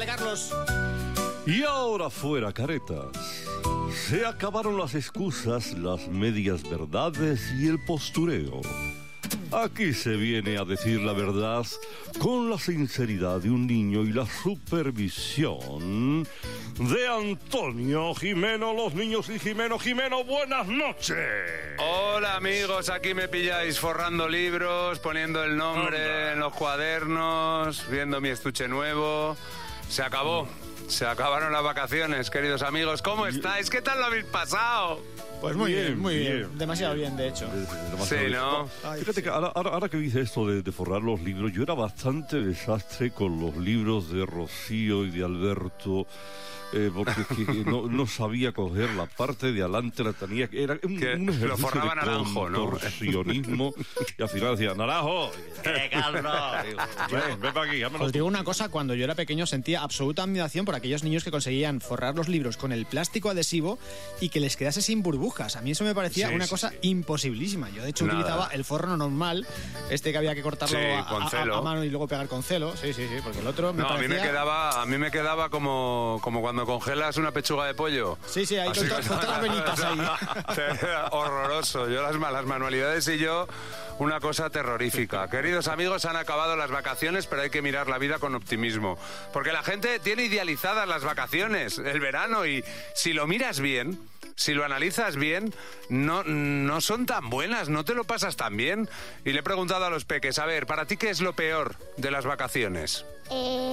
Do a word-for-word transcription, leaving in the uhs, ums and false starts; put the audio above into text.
Dale, Carlos. Y ahora fuera, caretas. Se acabaron las excusas, las medias verdades y el postureo. Aquí se viene a decir la verdad con la sinceridad de un niño y la supervisión de Antonio Jimeno. Los niños y Jimeno. Jimeno, buenas noches. Hola amigos, aquí me pilláis forrando libros, poniendo el nombre Hola. en los cuadernos, viendo mi estuche nuevo. Se acabó, se acabaron las vacaciones, queridos amigos. ¿Cómo estáis? ¿Qué tal lo habéis pasado? Pues muy bien, bien muy bien. bien. Demasiado bien, de hecho. Demasiado sí, bien. ¿no? Ay, Fíjate sí. que ahora, ahora, ahora que dice esto de, de forrar los libros, yo era bastante desastre con los libros de Rocío y de Alberto, eh, porque que no, no sabía coger la parte de adelante, la tenía que... Era un, que un ejercicio lo forraba de Naranjo, ¿no? Contorsionismo, y al final decía, Naranjo, ¡qué calma! Ven, ven para aquí, Os digo una cosa, cuando yo era pequeño sentía absoluta admiración por aquellos niños que conseguían forrar los libros con el plástico adhesivo y que les quedase sin burbujas. A mí eso me parecía sí, una sí, cosa sí. imposibilísima. Yo de hecho Nada. utilizaba el forro normal, este que había que cortarlo sí, a, a, a mano y luego pegar con celo. Sí, sí, sí, porque el otro me no, parecía... a mí me quedaba, a mí me quedaba como, como cuando congelas una pechuga de pollo. Sí, sí, ahí con, con, con todas las venitas ahí. Horroroso. Yo las, las manualidades y yo una cosa terrorífica. Queridos amigos, han acabado las vacaciones, pero hay que mirar la vida con optimismo. Porque la gente tiene idealizadas las vacaciones, el verano, y si lo miras bien, si lo analizas bien, no, no son tan buenas, no te lo pasas tan bien. Y le he preguntado a los peques, a ver, ¿para ti qué es lo peor de las vacaciones? Eh...